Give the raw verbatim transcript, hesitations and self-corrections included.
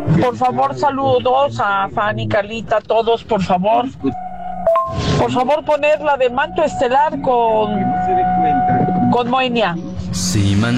Por favor, saludos a Fanny, Carlita, todos, por favor. Por favor, poner la de Manto Estelar con, con Moenia. Sí, man.